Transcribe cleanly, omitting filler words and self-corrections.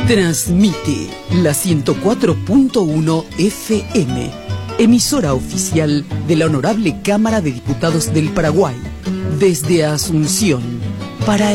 Transmite la 104.1 FM, emisora oficial de la Honorable Cámara de Diputados del Paraguay, desde Asunción, para